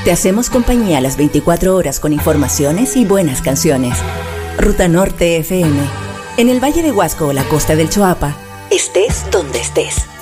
Te hacemos compañía a las 24 horas con informaciones y buenas canciones. Ruta Norte FM. En el Valle de Huasco o la costa del Choapa, estés donde estés.